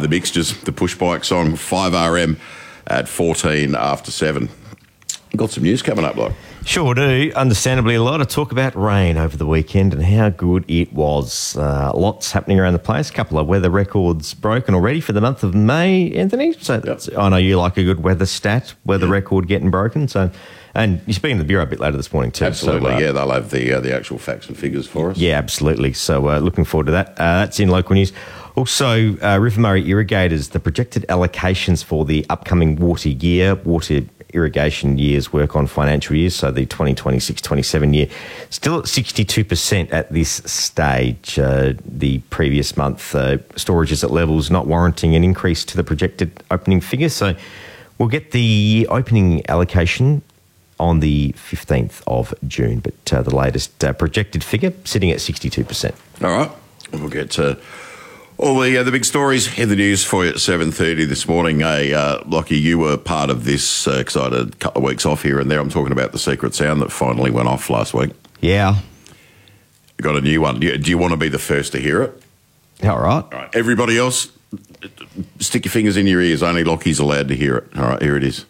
the mixtures, the push bike song, 5RM at 14 after 7. Got some news coming up, like. Sure do. Understandably, a lot of talk about rain over the weekend and how good it was. Lots happening around the place. A couple of weather records broken already for the month of May, Anthony. So I know you like a good weather stat, weather record getting broken. So, and you're speaking to the Bureau a bit later this morning too. Absolutely, so, they'll have the actual facts and figures for us. Yeah, absolutely. So looking forward to that. That's in local news. Also, River Murray Irrigators, the projected allocations for the upcoming water irrigation year's work on financial years, so the 2026-27 year, still at 62% at this stage. The previous month, storage is at levels not warranting an increase to the projected opening figure. So we'll get the opening allocation on the 15th of June, but the latest projected figure sitting at 62%. All right, we'll get to all the big stories in the news for you at 7:30 this morning. Lockie, you were part of this because I had a couple of weeks off here and there. I'm talking about the secret sound that finally went off last week. Yeah. You got a new one. Do you want to be the first to hear it? All right. All right. Everybody else, stick your fingers in your ears. Only Lockie's allowed to hear it. All right, here it is.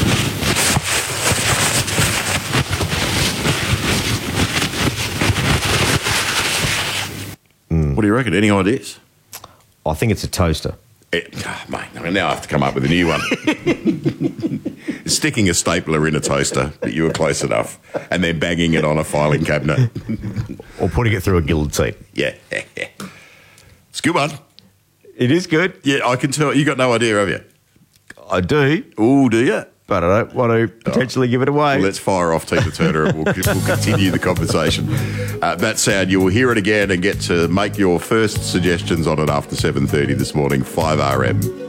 What do you reckon? Any ideas? I think it's a toaster. Mate, now I have to come up with a new one. Sticking a stapler in a toaster, but you were close enough, and then banging it on a filing cabinet. Or putting it through a guillotine. Yeah. It's a good one. It is good. Yeah, I can tell. You got no idea, have you? I do. Oh, do you? But I don't want to potentially give it away. Well, let's fire off Tina Turner and we'll continue the conversation. That sound, you will hear it again and get to make your first suggestions on it after 7:30 this morning, 5RM.